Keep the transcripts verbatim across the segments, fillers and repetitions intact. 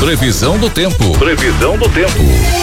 Previsão do tempo. Previsão do tempo.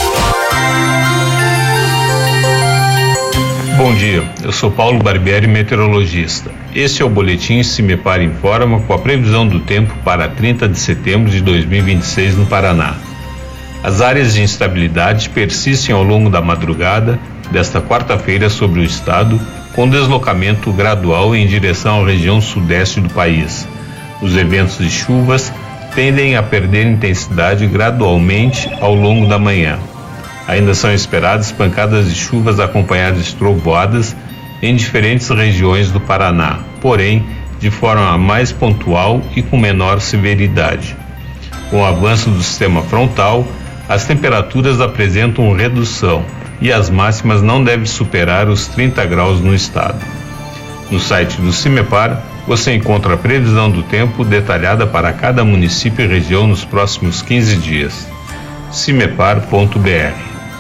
Bom dia, eu sou Paulo Barbieri, meteorologista. Este é o boletim CIMEPAR Informa com a previsão do tempo para trinta de setembro de dois mil e vinte e seis no Paraná. As áreas de instabilidade persistem ao longo da madrugada desta quarta-feira sobre o estado, com deslocamento gradual em direção à região sudeste do país. Os eventos de chuvas tendem a perder intensidade gradualmente ao longo da manhã. Ainda são esperadas pancadas de chuvas acompanhadas de trovoadas em diferentes regiões do Paraná, porém de forma mais pontual e com menor severidade. Com o avanço do sistema frontal, as temperaturas apresentam redução e as máximas não devem superar os trinta graus no estado. No site do CIMEPAR, você encontra a previsão do tempo detalhada para cada município e região nos próximos quinze dias. cimepar ponto b r.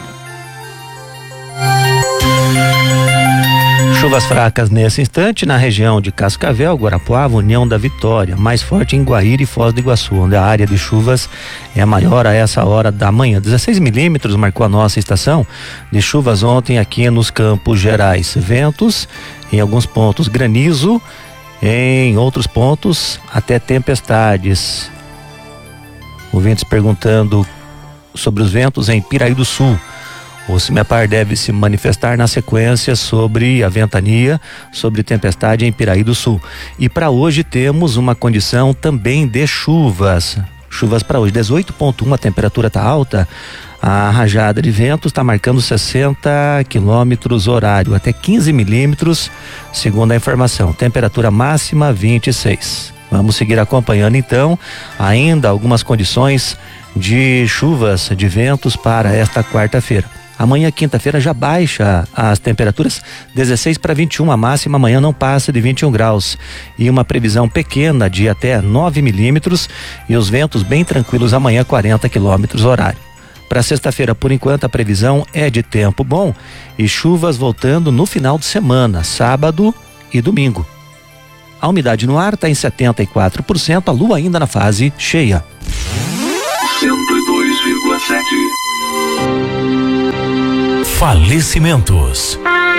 Chuvas fracas nesse instante na região de Cascavel, Guarapuava, União da Vitória, mais forte em Guaíra e Foz do Iguaçu, onde a área de chuvas é a maior a essa hora da manhã. dezesseis milímetros marcou a nossa estação de chuvas ontem aqui nos Campos Gerais. Ventos, em alguns pontos granizo, em outros pontos até tempestades. Ouvintes perguntando sobre os ventos em Piraí do Sul. O CIMEPAR deve se manifestar na sequência sobre a ventania, sobre tempestade em Piraí do Sul. E para hoje temos uma condição também de chuvas. Chuvas para hoje, dezoito ponto um, a temperatura está alta. A rajada de vento está marcando sessenta quilômetros horário, até quinze milímetros, segundo a informação. Temperatura máxima vinte e seis. Vamos seguir acompanhando então ainda algumas condições de chuvas, de ventos para esta quarta-feira. Amanhã, quinta-feira, já baixa as temperaturas, dezesseis para vinte e um, a máxima amanhã não passa de vinte e um graus. E uma previsão pequena de até nove milímetros e os ventos bem tranquilos amanhã, quarenta quilômetros horário. Para sexta-feira, por enquanto, a previsão é de tempo bom e chuvas voltando no final de semana, sábado e domingo. A umidade no ar está em setenta e quatro por cento, a lua ainda na fase cheia. cento e dois vírgula sete. Falecimentos.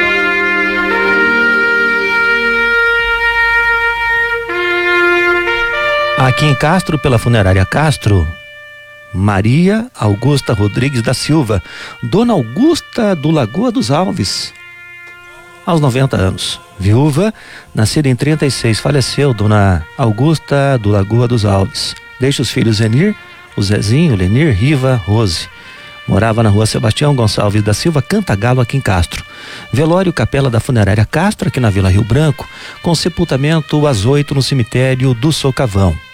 Aqui em Castro, pela funerária Castro, Maria Augusta Rodrigues da Silva, Dona Augusta do Lagoa dos Alves, aos noventa anos. Viúva, nascida em trinta e seis, faleceu Dona Augusta do Lagoa dos Alves. Deixa os filhos Zenir, o Zezinho, Lenir, Riva, Rose. Morava na rua Sebastião Gonçalves da Silva, Cantagalo, aqui em Castro. Velório capela da funerária Castro, aqui na Vila Rio Branco, com sepultamento às oito no cemitério do Socavão.